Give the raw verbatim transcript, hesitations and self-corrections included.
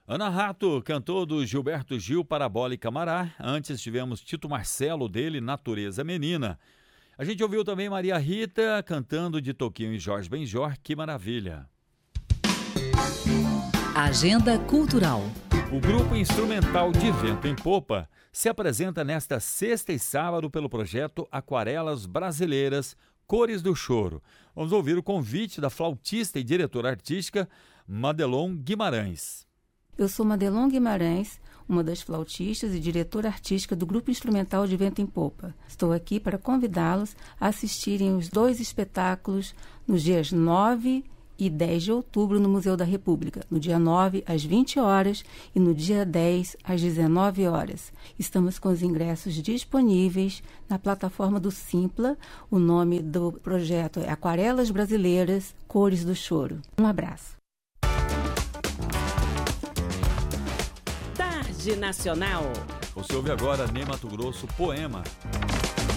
Ana Rato cantou do Gilberto Gil, Parabola e Camará. Antes tivemos Tito Marcelo, dele, Natureza Menina. A gente ouviu também Maria Rita cantando de Toquinho e Jorge Benjor, Que Maravilha. Agenda Cultural. O grupo instrumental De Vento em Popa se apresenta nesta sexta e sábado pelo projeto Aquarelas Brasileiras, Cores do Choro. Vamos ouvir o convite da flautista e diretora artística Madelon Guimarães. Eu sou Madelon Guimarães, uma das flautistas e diretora artística do grupo instrumental De Vento em Popa. Estou aqui para convidá-los a assistirem os dois espetáculos nos dias nove e dez de outubro no Museu da República, no dia nove às vinte horas e no dia dez às dezenove horas. Estamos com os ingressos disponíveis na plataforma do Simpla. O nome do projeto é Aquarelas Brasileiras, Cores do Choro. Um abraço. Tarde Nacional. Você ouve agora Ney Matogrosso, Poema.